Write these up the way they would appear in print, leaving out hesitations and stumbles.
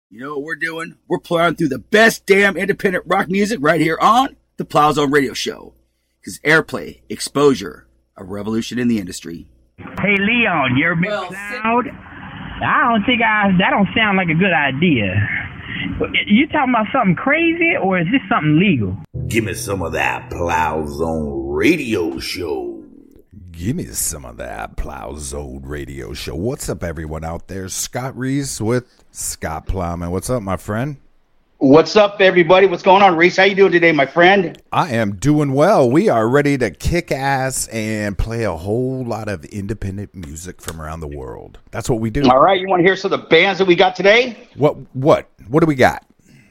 You know what we're doing? We're plowing through the best damn independent rock music right here on the Plow Zone Radio Show. Because airplay, exposure, a revolution in the industry. Hey, Leon, you're been plowed? I don't think that don't sound like a good idea. You talking about something crazy, or is this something legal? Give me some of that Plow Zone Radio Show. Give me some of that Plow Zone Radio Show. What's up, everyone out there? Scott Reese with Scott Plowman. What's up, my friend? What's up, everybody? What's going on, Reese? How you doing today, my friend? I am doing well. We are ready to kick ass and play a whole lot of independent music from around the world. That's what we do. All right, you want to hear some of the bands that we got today? What do we got?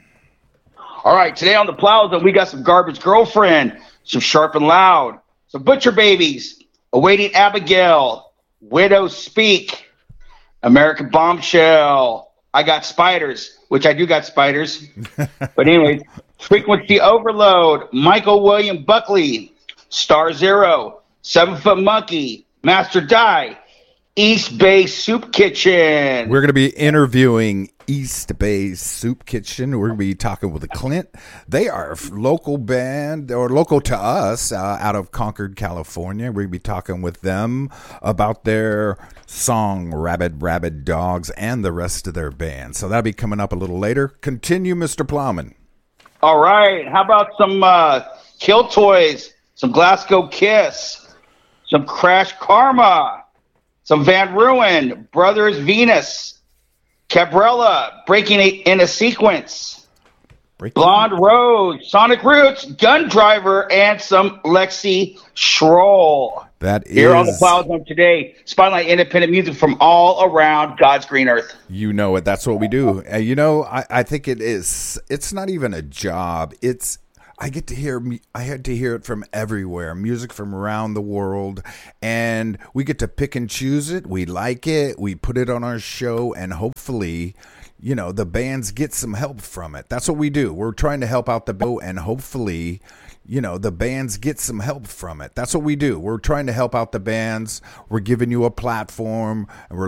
All right, today on the Plow Zone, we got some Garbage Girlfriend, some Sharp and Loud, some Butcher Babies, Awaiting Abigail, Widows Speak, American Bombshell. I got Spiders, which I do got Spiders. But anyways, Frequency Overload, Michael William Buckley, Star Zero, 7 Foot Monkey, Master Die, East Bay Soup Kitchen. We're going to be interviewing East Bay Soup Kitchen. We're going to be talking with Clint. They are a local band, or local to us, out of Concord, California. We're going to be talking with them about their song Rabid Dogs and the rest of their band. So that'll be coming up a little later. Continue, Mr. Plowman. All right. How about some Kill Toys, some Glasgow Kiss, some Crash Karma, some Van Ruin, Brothers Venus, Cabrella, Breaking in a Sequence, Blonde Rose, Sonic Roots, Gun Driver, and some Lexi Schroll. That is here on the Plow Zone today, spotlight independent music from all around God's green earth. You know it. That's what we do. I think it is. It's not even a job. I had to hear it from everywhere, music from around the world, and we get to pick and choose it. We like it. We put it on our show, and hopefully, the bands get some help from it. That's what we do. We're trying to help out the band, and hopefully, the bands get some help from it. That's what we do. We're trying to help out the bands. We're giving you a platform, and we're